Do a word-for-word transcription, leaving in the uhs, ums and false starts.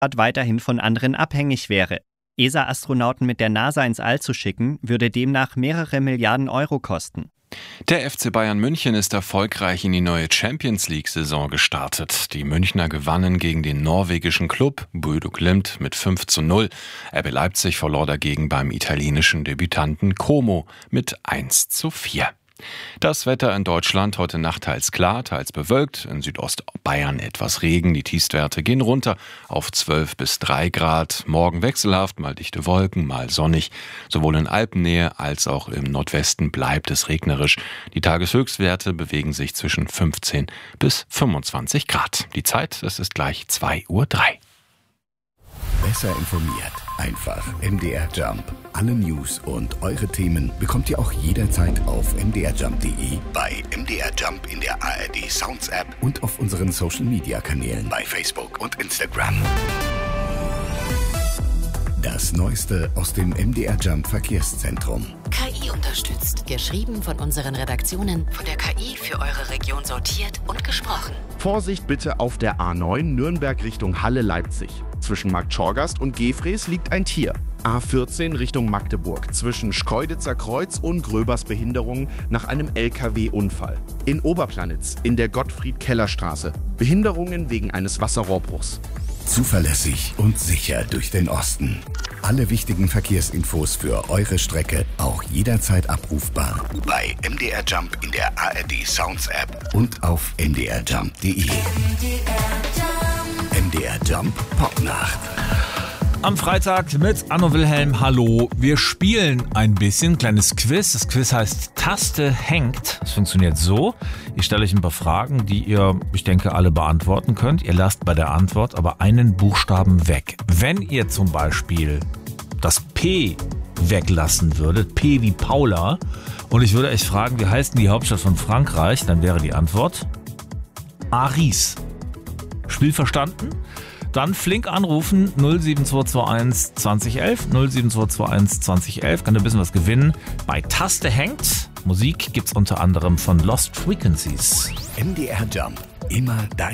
weiterhin von anderen abhängig wäre. E S A-Astronauten mit der NASA ins All zu schicken, würde demnach mehrere Milliarden Euro kosten. Der F C Bayern München ist erfolgreich in die neue Champions-League-Saison gestartet. Die Münchner gewannen gegen den norwegischen Klub Bodo Glimt mit fünf zu null. R B Leipzig verlor dagegen beim italienischen Debütanten Como mit eins zu vier. Das Wetter in Deutschland heute Nacht teils klar, teils bewölkt. In Südostbayern etwas Regen. Die Tiefstwerte gehen runter auf zwölf bis drei Grad. Morgen wechselhaft, mal dichte Wolken, mal sonnig. Sowohl in Alpennähe als auch im Nordwesten bleibt es regnerisch. Die Tageshöchstwerte bewegen sich zwischen fünfzehn bis fünfundzwanzig Grad. Die Zeit, es ist gleich zwei Uhr drei. Besser informiert. Einfach M D R Jump. Alle News und eure Themen bekommt ihr auch jederzeit auf m d r jump punkt d e, bei M D R Jump in der A R D Sounds App und auf unseren Social Media Kanälen bei Facebook und Instagram. Das Neueste aus dem M D R Jump Verkehrszentrum. K I unterstützt. Geschrieben von unseren Redaktionen, von der K I für eure Region sortiert und gesprochen. Vorsicht bitte auf der A neun Nürnberg Richtung Halle-Leipzig. Zwischen Markt Schorgast und Gefrees liegt ein Tier. A vierzehn Richtung Magdeburg. Zwischen Schkeuditzer Kreuz und Gröbers Behinderung nach einem L K W-Unfall. In Oberplanitz in der Gottfried-Keller-Straße. Behinderungen wegen eines Wasserrohrbruchs. Zuverlässig und sicher durch den Osten. Alle wichtigen Verkehrsinfos für eure Strecke auch jederzeit abrufbar bei M D R Jump in der A R D Sounds App und auf m d r jump punkt d e. M D R Jump Popnacht. Am Freitag mit Anno Wilhelm, hallo. Wir spielen ein bisschen, kleines Quiz. Das Quiz heißt Taste hängt. Es funktioniert so. Ich stelle euch ein paar Fragen, die ihr, ich denke, alle beantworten könnt. Ihr lasst bei der Antwort aber einen Buchstaben weg. Wenn ihr zum Beispiel das P weglassen würdet, P wie Paula, und ich würde euch fragen, wie heißt denn die Hauptstadt von Frankreich, dann wäre die Antwort Paris. Spiel verstanden? Dann flink anrufen, null sieben zwei zwei eins zwanzig elf, null sieben zwei zwei eins zwanzig elf, kann ein bisschen was gewinnen. Bei Taste hängt. Musik gibt's unter anderem von Lost Frequencies. M D R Jump, immer dein